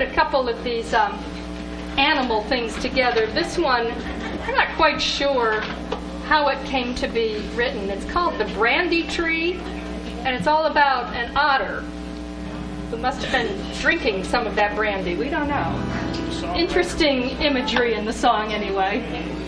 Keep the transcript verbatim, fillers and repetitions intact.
a couple of these um, animal things together. This one, I'm not quite sure how it came to be written. It's called The Brandy Tree, and it's all about an otter who must have been drinking some of that brandy. We don't know. Interesting imagery in the song anyway.